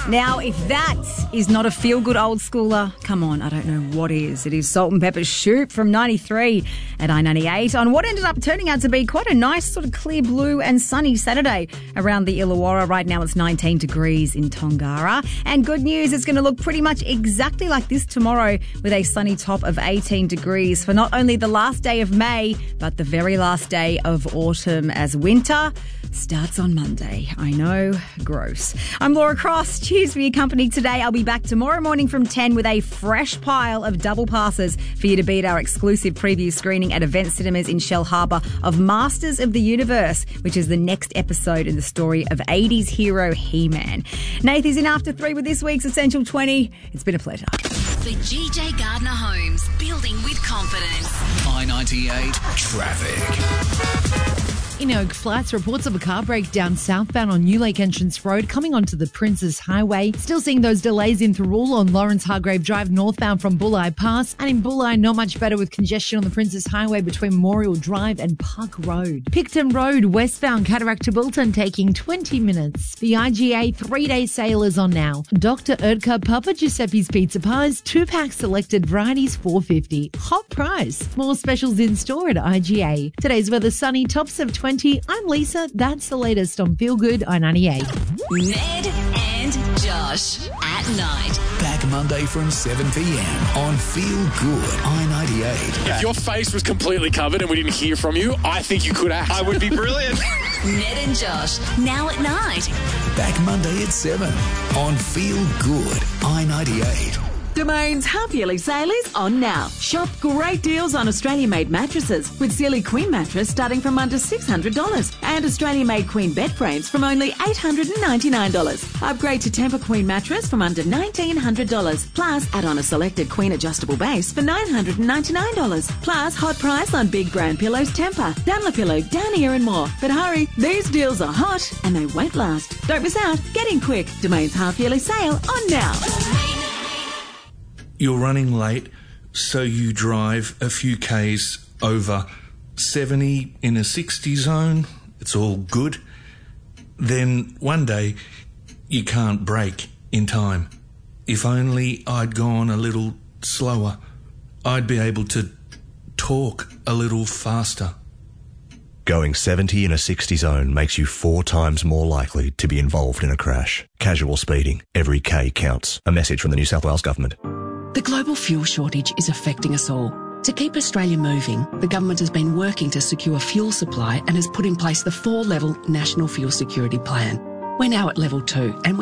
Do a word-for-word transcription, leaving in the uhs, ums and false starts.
Now, if that is not a feel-good old schooler, come on, I don't know what is. It is Salt and Pepper Shoot from ninety-three at I ninety-eight on what ended up turning out to be quite a nice sort of clear blue and sunny Saturday around the Illawarra. Right now it's nineteen degrees in Tongara. And good news, it's going to look pretty much exactly like this tomorrow with a sunny top of eighteen degrees for not only the last day of May, but the very last day of autumn as winter starts on Monday. I know, gross. I'm Laura Cross. Cheers for your company today. I'll be back tomorrow morning from ten with a fresh pile of double passes for you to be at our exclusive preview screening at Event Cinemas in Shell Harbour of Masters of the Universe, which is the next episode in the story of eighties hero He-Man. Nath is in after three with this week's Essential twenty. It's been a pleasure. For G J Gardner Homes, building with confidence. I ninety-eight traffic. In Oak Flats, reports of a car breakdown southbound on New Lake Entrance Road coming onto the Princes Highway. Still seeing those delays in Thirroul on Lawrence Hargrave Drive northbound from Bulli Pass. And in Bulli, not much better with congestion on the Princes Highway between Memorial Drive and Park Road. Picton Road, westbound Cataract to Bilton, taking twenty minutes. The I G A three-day sale is on now. Doctor Erdka Papa Giuseppe's Pizza Pies, two-pack selected varieties, four dollars fifty. Hot price. More specials in store at I G A. Today's weather sunny, tops of twenty. I'm Lisa. That's the latest on Feel Good I ninety-eight. Ned and Josh at night. Back Monday from seven p.m. on Feel Good I ninety-eight. If your face was completely covered and we didn't hear from you, I think you could act. I would be brilliant. Ned and Josh, now at night. Back Monday at seven on Feel Good I ninety-eight. Domain's half-yearly sale is on now. Shop great deals on Australian-made mattresses with Sealy Queen mattress starting from under six hundred dollars and Australian-made Queen bed frames from only eight hundred ninety-nine dollars. Upgrade to Tempur Queen mattress from under nineteen hundred dollars. Plus, add on a selected Queen adjustable base for nine hundred ninety-nine dollars. Plus, hot price on big brand pillows Tempur, Dunlopillow, Downier and more. But hurry, these deals are hot and they won't last. Don't miss out. Get in quick. Domain's half-yearly sale on now. You're running late, so you drive a few Ks over seventy in a sixty zone. It's all good. Then one day, you can't brake in time. If only I'd gone a little slower, I'd be able to talk a little faster. Going seventy in a sixty zone makes you four times more likely to be involved in a crash. Casual speeding. Every K counts. A message from the New South Wales Government. The global fuel shortage is affecting us all. To keep Australia moving, the government has been working to secure fuel supply and has put in place the four-level National Fuel Security Plan. We're now at level two and we